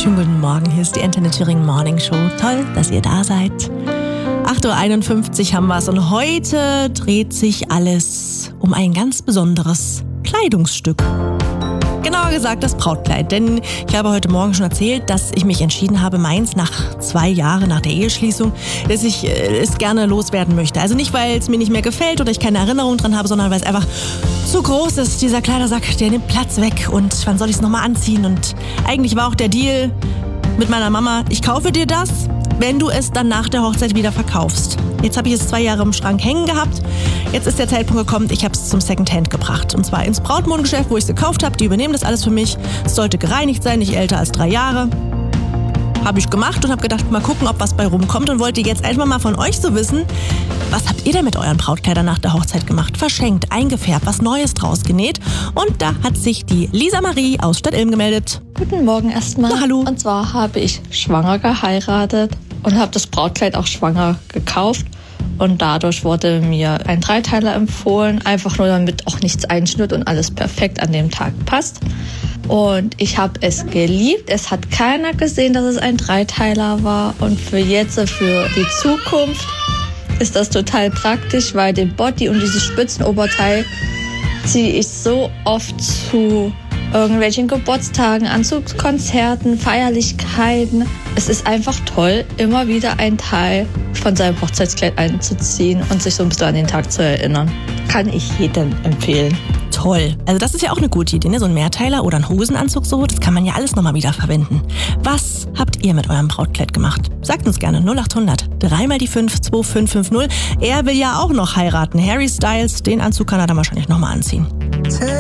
Schönen guten Morgen, hier ist die Antenne Thüringen Morning Show. Toll, dass ihr da seid. 8.51 Uhr haben wir es und heute dreht sich alles um ein ganz besonderes Kleidungsstück. Genauer gesagt das Brautkleid, denn ich habe heute Morgen schon erzählt, dass ich mich entschieden habe, meins nach 2 Jahren nach der Eheschließung, dass ich es gerne loswerden möchte. Also nicht, weil es mir nicht mehr gefällt oder ich keine Erinnerung dran habe, sondern weil es einfach zu groß ist. Dieser Kleidersack, der nimmt Platz weg und wann soll ich es nochmal anziehen? Und eigentlich war auch der Deal mit meiner Mama, ich kaufe dir das, wenn du es dann nach der Hochzeit wieder verkaufst. Jetzt habe ich es 2 Jahre im Schrank hängen gehabt. Jetzt ist der Zeitpunkt gekommen, ich habe es zum Secondhand gebracht. Und zwar ins Brautmodengeschäft, wo ich es gekauft habe. Die übernehmen das alles für mich. Es sollte gereinigt sein, nicht älter als 3 Jahre. Habe ich gemacht und habe gedacht, mal gucken, ob was bei rumkommt. Und wollte jetzt einfach mal von euch so wissen, was habt ihr denn mit euren Brautkleidern nach der Hochzeit gemacht? Verschenkt, eingefärbt, was Neues draus genäht. Und da hat sich die Lisa Marie aus Stadt-Ilm gemeldet. Guten Morgen erstmal. Na, hallo. Und zwar habe ich schwanger geheiratet und habe das Brautkleid auch schwanger gekauft. Und dadurch wurde mir ein Dreiteiler empfohlen, einfach nur damit auch nichts einschnürt und alles perfekt an dem Tag passt. Und ich habe es geliebt. Es hat keiner gesehen, dass es ein Dreiteiler war. Und für die Zukunft, ist das total praktisch, weil den Body und dieses Spitzenoberteil ziehe ich so oft zu irgendwelchen Geburtstagen, Anzugskonzerten, Feierlichkeiten. Es ist einfach toll, immer wieder ein Teil von seinem Hochzeitskleid einzuziehen und sich so ein bisschen an den Tag zu erinnern. Kann ich jedem empfehlen. Toll. Also das ist ja auch eine gute Idee, ne? So ein Mehrteiler oder ein Hosenanzug, so, das kann man ja alles nochmal wieder verwenden. Was habt ihr mit eurem Brautkleid gemacht? Sagt uns gerne 0800 3 mal die 5 2550. Er will ja auch noch heiraten. Harry Styles, den Anzug kann er dann wahrscheinlich nochmal anziehen.